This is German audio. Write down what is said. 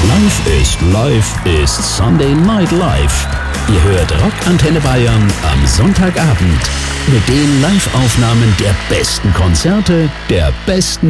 Live ist Sunday Night Live. Ihr hört Rock Antenne Bayern am Sonntagabend mit den Live-Aufnahmen der besten Konzerte, der besten